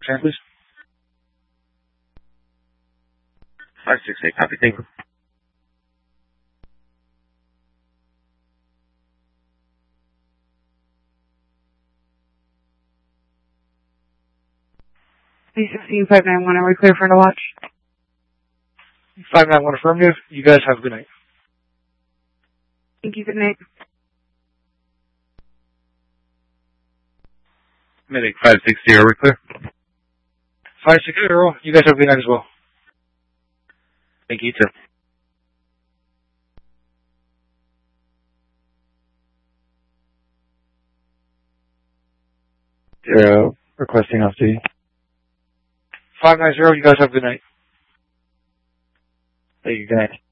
Sam, please. 568, copy, thank you. B16591, are we clear for the watch? 591 affirmative. You guys have a good night. Thank you, good night. Medic 560, are we clear? 560, you guys have a good night as well. Thank you, too. Zero, requesting off duty. 590, you guys have a good night. Thank you, good night.